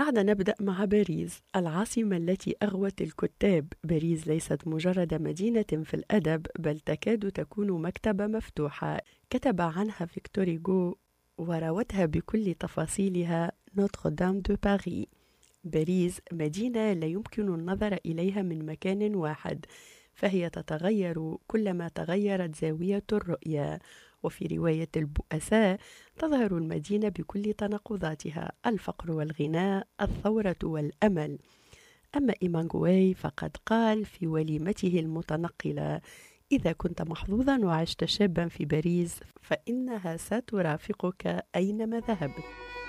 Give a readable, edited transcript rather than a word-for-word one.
قاعدة نبدأ مع باريس العاصمة التي أغوت الكتاب. باريس ليست مجرد مدينة في الأدب، بل تكاد تكون مكتبة مفتوحة كتب عنها فيكتور هوغو وروتها بكل تفاصيلها نوتردام دو باريس. باريس مدينة لا يمكن النظر إليها من مكان واحد، فهي تتغير كلما تغيرت زاوية الرؤية. وفي رواية البؤساء تظهر المدينة بكل تناقضاتها: الفقر والغناء، الثورة والأمل. أما إيمانغواي فقد قال في وليمته المتنقلة: إذا كنت محظوظا وعشت شابا في باريس فإنها سترافقك أينما ذهبت.